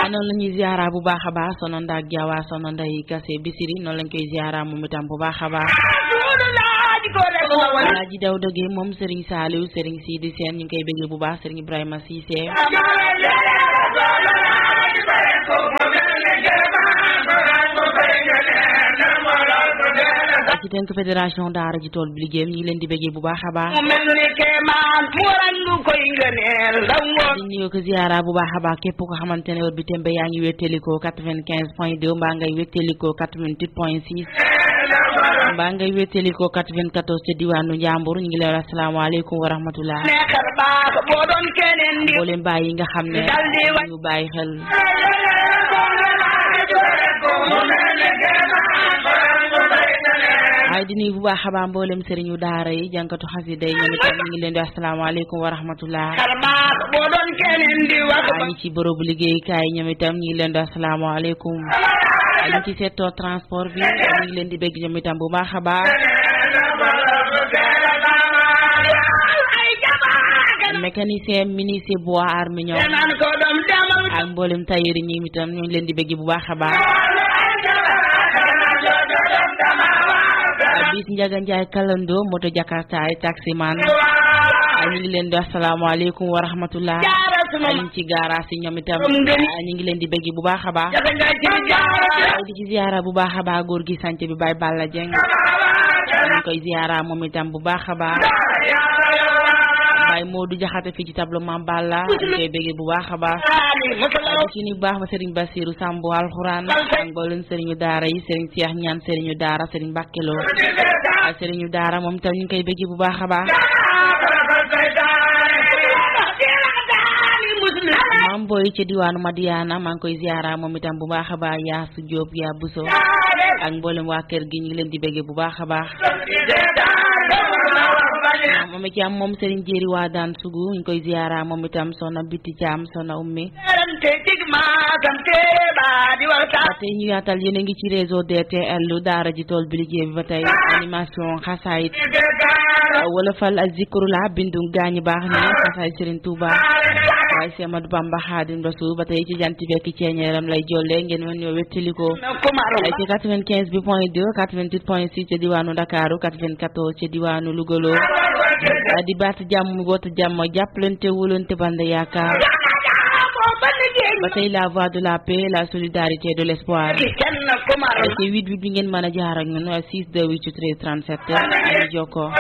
noonu la ñuy ziara bu baax a baax sono ndak Jawa sono nday Kase Bisiri noonu lañ koy ziara moom itam bu baax a baax Alaaji Dawda Gueye moom Serigne Saliou Serigne Sidi Sène ñu ngi koy bëgg bu baax Serigne Ibrahima Cissé ci tënk fédération daara ji tool bi liggéeyam ñi leen di bëggee bu baax a baax di ñëw ko ziara bu baax a baax képp ko xamante ne bi tembe yaa ngi wéttalikoo 95.2 mbaa ngay wéttalikoo 88.6 mbaa ngay wéttalikoo 94 ca diwaanu Njàmbur ñu ngi leen wax asalaamaaleykum wa rahmatullah mboolem bàyyi nga xam ne ñu bàyyi xel ay di nuyu bu baax a baax mboolem sëriñu daara yi jànkatu xasida yi ñoom itam ñu ngi leen di wax asalaamaaleykum wa rahmatullah ñi ci bërëbu liggéeyukaay ñoom itam ñu ngi leen di wax asalaamaaleykum ñi ci secteur transport bi ñu ngi leen di bégg ñoom itam bu baax a baax mécanicien menuisier bois arminion ak mboolem tailleur yi ñoom itam ñu ngi leen di bégg bu baax a baax bis Njaga Njaay kalando moto Jakarta ay taximan ñu ngi leen di asalaamaaleykum wa rahmatullah ñu ci garage yi ñoom itam ñu ngi leen di bëgg bu baax a baax di ci ziara bu baax a baax góor gi sant bi Baye Balla Dieng ñu koy ziara moom itam bu baax a baax Baye Modou Jaxate fii ci tableau Mame Balla ñu koy bëgg bu baax a baax di ci ni bu baax ba Serigne Bassirou Sambo alxuraan ak mboolem Serigne daara yi Serigne Cheikh ñaan Serigne daara Serigne Bakkelo Serigne daara moom itam ñu ngi koy bëgg bu baax a baax maam booy ci diwaanu Madiana maa ngi koy ziara moom itam bu baax a baax Yaasu Diop yaa Buso ak mboolem waa kër gi ñu ngi leen di bëgg bu baax a baax moom itam moom Serigne Jéeri waa daan sugu ñu koy ziara moom itam sona biti caam sona ummi tey ñu yaatal yéen a ngi ci réseau DTL lu daara ji tool bi liggéey bi ba tey animation xasaayit wala fal ak zikrula bindu gaañi baax ni xasaay Serigne Touba waaye Cheikh Ahmadou Bamba Khadim Rasoul ba tey ci janti bekk ceeñeeram lay jolle ngeen mën ñoo wettaliko ay ci 95.2 88.6 ci diwaanu Dakar 94 ci diwaanu Lugolo di baat jàmm woote jàmm jàppalante wulante bande yaakaar ba tey la voix de la paix la solidarité de l'espoir ci 88 bi ngeen mën a jaar ak ñun 628 13 37 ñu jokkoo